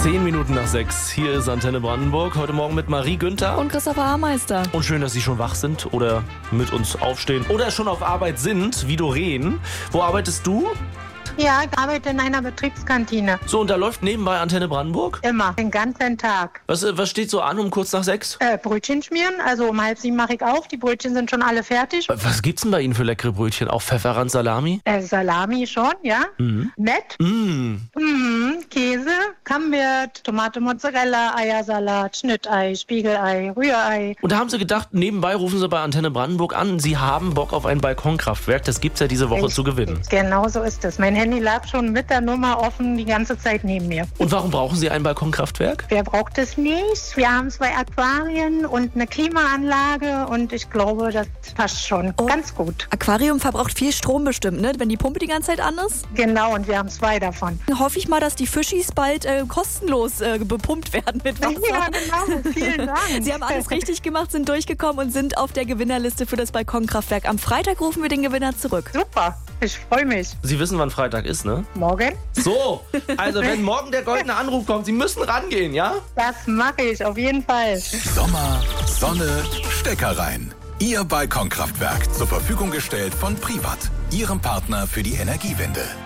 5:10. Hier ist Antenne Brandenburg. Heute Morgen mit Marie Günther. Und Christopher Hameister. Und schön, dass Sie schon wach sind oder mit uns aufstehen oder schon auf Arbeit sind, wie Doreen. Wo arbeitest du? Ja, ich arbeite in einer Betriebskantine. So, und da läuft nebenbei Antenne Brandenburg? Immer, den ganzen Tag. Was steht so an um kurz nach 6? Brötchen schmieren, also um 6:30 mache ich auf. Die Brötchen sind schon alle fertig. Was gibt's denn bei Ihnen für leckere Brötchen? Auch Pfefferrand, Salami? Salami schon, ja. Nett. Käse, Camembert, Tomate, Mozzarella, Eiersalat, Schnittei, Spiegelei, Rührei. Und da haben Sie gedacht, nebenbei rufen Sie bei Antenne Brandenburg an. Sie haben Bock auf ein Balkonkraftwerk. Das gibt's ja diese Woche zu gewinnen. Genau so ist es. Mein Handy lag schon mit der Nummer offen die ganze Zeit neben mir. Und warum brauchen Sie ein Balkonkraftwerk? Wer braucht es nicht? Wir haben 2 Aquarien und eine Klimaanlage und ich glaube, das passt schon ganz gut. Aquarium verbraucht viel Strom bestimmt, ne? Wenn die Pumpe die ganze Zeit an ist. Genau, und wir haben 2 davon. Hoffe ich mal, dass die Fischis bald kostenlos bepumpt werden mit Wasser. Ja, genau. Vielen Dank. Sie haben alles richtig gemacht, sind durchgekommen und sind auf der Gewinnerliste für das Balkonkraftwerk. Am Freitag rufen wir den Gewinner zurück. Super, ich freue mich. Sie wissen, wann Freitag ist, ne? Morgen? So, also wenn morgen der goldene Anruf kommt, Sie müssen rangehen, ja? Das mache ich, auf jeden Fall. Sommer, Sonne, Stecker rein. Ihr Balkonkraftwerk zur Verfügung gestellt von Privat, Ihrem Partner für die Energiewende.